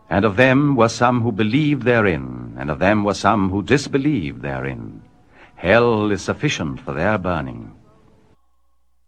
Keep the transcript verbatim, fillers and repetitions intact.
And of them were some who believed therein, and of them were some who disbelieved therein. Hell is sufficient for their burning.